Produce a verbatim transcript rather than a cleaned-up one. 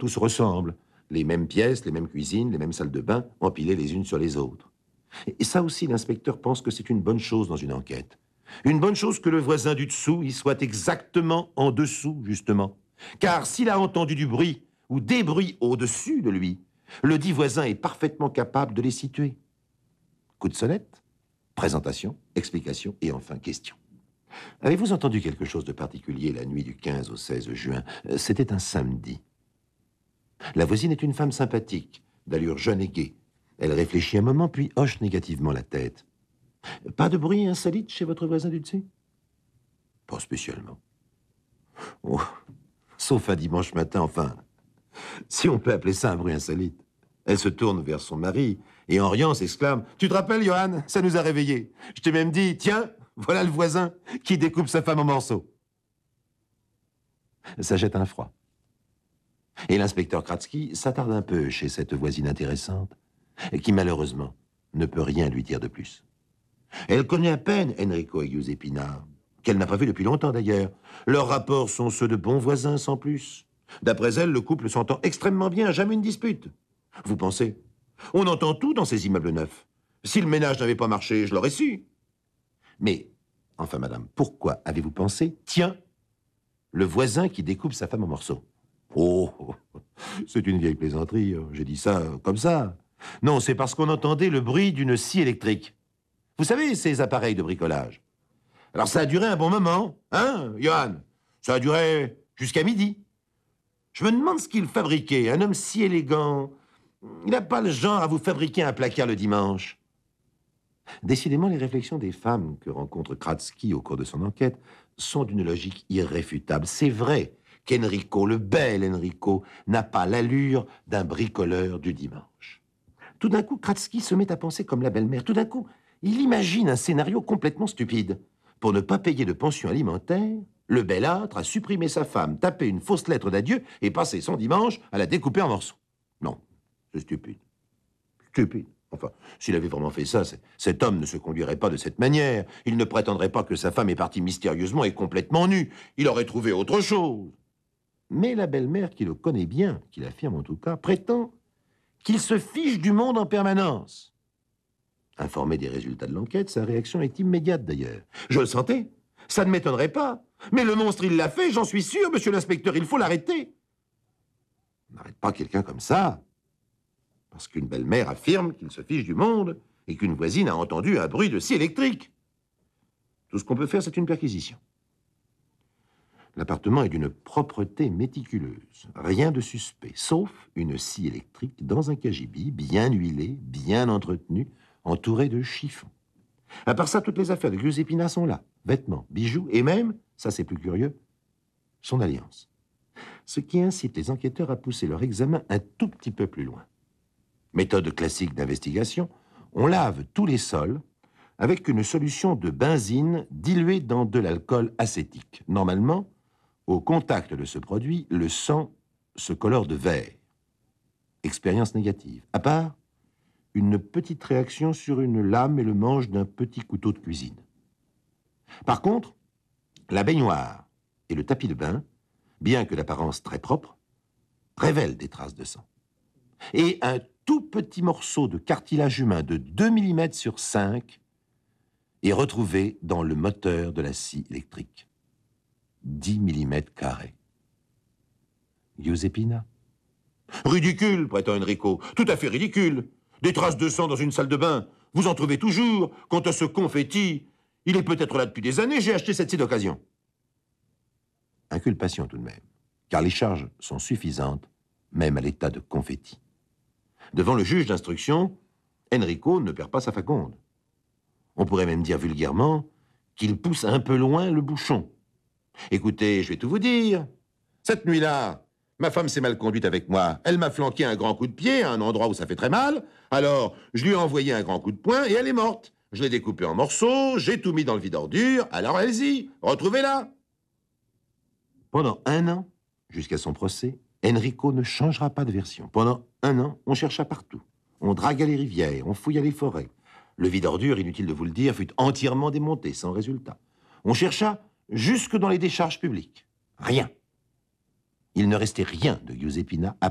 tout se ressemble. Les mêmes pièces, les mêmes cuisines, les mêmes salles de bain, empilées les unes sur les autres. Et ça aussi, l'inspecteur pense que c'est une bonne chose dans une enquête. Une bonne chose que le voisin du dessous y soit exactement en dessous, justement. Car s'il a entendu du bruit ou des bruits au-dessus de lui, le dit voisin est parfaitement capable de les situer. Coup de sonnette, présentation, explication et enfin question. Avez-vous entendu quelque chose de particulier la nuit du quinze au seize juin? C'était un samedi. La voisine est une femme sympathique, d'allure jeune et gaie. Elle réfléchit un moment, puis hoche négativement la tête. Pas de bruit insolite chez votre voisin du dessus? Pas spécialement. Oh, sauf un dimanche matin, enfin, si on peut appeler ça un bruit insolite. Elle se tourne vers son mari et en riant s'exclame « Tu te rappelles, Johan, ça nous a réveillés. Je t'ai même dit, tiens, voilà le voisin qui découpe sa femme en morceaux. » Ça jette un froid. Et l'inspecteur Kratzky s'attarde un peu chez cette voisine intéressante, qui malheureusement ne peut rien lui dire de plus. Elle connaît à peine Enrico et Giuseppina, qu'elle n'a pas vu depuis longtemps d'ailleurs. Leurs rapports sont ceux de bons voisins sans plus. D'après elle, le couple s'entend extrêmement bien, jamais une dispute. Vous pensez? On entend tout dans ces immeubles neufs. Si le ménage n'avait pas marché, je l'aurais su. Mais, enfin madame, pourquoi avez-vous pensé, tiens, le voisin qui découpe sa femme en morceaux? Oh, c'est une vieille plaisanterie, j'ai dit ça comme ça. Non, c'est parce qu'on entendait le bruit d'une scie électrique. Vous savez, ces appareils de bricolage. Alors ça a duré un bon moment, hein, Johan? Ça a duré jusqu'à midi. Je me demande ce qu'il fabriquait, un homme si élégant. Il n'a pas le genre à vous fabriquer un placard le dimanche. Décidément, les réflexions des femmes que rencontre Kratzky au cours de son enquête sont d'une logique irréfutable. C'est vrai qu'Enrico, le bel Enrico, n'a pas l'allure d'un bricoleur du dimanche. Tout d'un coup, Kratzky se met à penser comme la belle-mère. Tout d'un coup, il imagine un scénario complètement stupide. Pour ne pas payer de pension alimentaire, le bel âtre a supprimé sa femme, tapé une fausse lettre d'adieu et passé son dimanche à la découper en morceaux. Non, c'est stupide. Stupide. Enfin, s'il avait vraiment fait ça, cet homme ne se conduirait pas de cette manière. Il ne prétendrait pas que sa femme est partie mystérieusement et complètement nue. Il aurait trouvé autre chose. Mais la belle-mère, qui le connaît bien, qui l'affirme en tout cas, prétend qu'il se fiche du monde en permanence. Informé des résultats de l'enquête, sa réaction est immédiate d'ailleurs. Je le sentais. Ça ne m'étonnerait pas. Mais le monstre, il l'a fait, j'en suis sûr, monsieur l'inspecteur, il faut l'arrêter. On n'arrête pas quelqu'un comme ça. Parce qu'une belle-mère affirme qu'il se fiche du monde et qu'une voisine a entendu un bruit de scie électrique. Tout ce qu'on peut faire, c'est une perquisition. L'appartement est d'une propreté méticuleuse. Rien de suspect, sauf une scie électrique dans un cagibi, bien huilé, bien entretenu, entouré de chiffons. À part ça, toutes les affaires de Giuseppina sont là. Vêtements, bijoux et même, ça c'est plus curieux, son alliance. Ce qui incite les enquêteurs à pousser leur examen un tout petit peu plus loin. Méthode classique d'investigation, on lave tous les sols avec une solution de benzine diluée dans de l'alcool acétique. Normalement, au contact de ce produit, le sang se colore de vert. Expérience négative. À part une petite réaction sur une lame et le manche d'un petit couteau de cuisine. Par contre, la baignoire et le tapis de bain, bien que d'apparence très propre, révèlent des traces de sang. Et un tout petit morceau de cartilage humain de deux millimètres sur cinq est retrouvé dans le moteur de la scie électrique. dix millimètres carrés. Giuseppina? Ridicule, prétend Enrico. Tout à fait ridicule. Des traces de sang dans une salle de bain. Vous en trouvez toujours. Quant à ce confetti, il est peut-être là depuis des années. J'ai acheté cette scie d'occasion. Inculpation tout de même, car les charges sont suffisantes, même à l'état de confetti. Devant le juge d'instruction, Enrico ne perd pas sa faconde. On pourrait même dire vulgairement qu'il pousse un peu loin le bouchon. Écoutez, je vais tout vous dire. Cette nuit-là, ma femme s'est mal conduite avec moi. Elle m'a flanqué un grand coup de pied à un endroit où ça fait très mal. Alors, je lui ai envoyé un grand coup de poing et elle est morte. Je l'ai découpée en morceaux, j'ai tout mis dans le vide-ordure. Alors allez-y, retrouvez-la. Pendant un an, jusqu'à son procès, Enrico ne changera pas de version. Pendant un an, on chercha partout. On dragua les rivières, on fouilla les forêts. Le vide-ordure, inutile de vous le dire, fut entièrement démonté, sans résultat. On chercha jusque dans les décharges publiques. Rien. Il ne restait rien de Giuseppina à